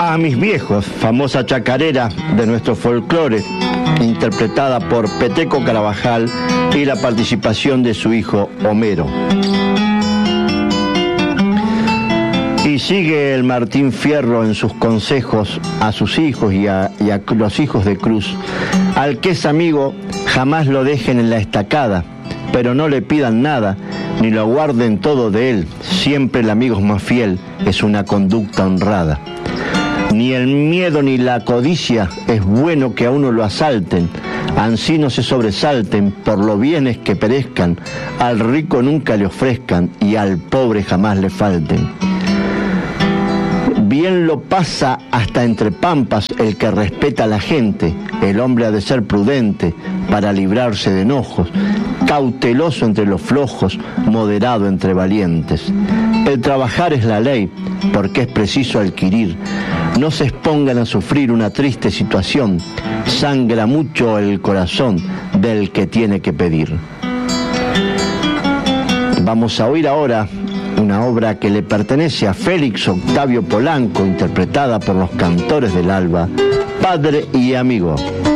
A mis viejos, famosa chacarera de nuestro folclore, interpretada por Peteco Carabajal y la participación de su hijo Homero. Y sigue el Martín Fierro en sus consejos a sus hijos y a los hijos de Cruz. Al que es amigo, jamás lo dejen en la estacada, pero no le pidan nada, ni lo guarden todo de él. Siempre el amigo más fiel es una conducta honrada. Ni el miedo ni la codicia es bueno que a uno lo asalten, ansí no se sobresalten por los bienes que perezcan, al rico nunca le ofrezcan y al pobre jamás le falten. Bien lo pasa hasta entre pampas el que respeta a la gente, el hombre ha de ser prudente para librarse de enojos, cauteloso entre los flojos, moderado entre valientes. El trabajar es la ley, porque es preciso adquirir. No se expongan a sufrir una triste situación, sangra mucho el corazón del que tiene que pedir. Vamos a oír ahora una obra que le pertenece a Félix Octavio Polanco, interpretada por los Cantores del Alba, Padre y Amigo.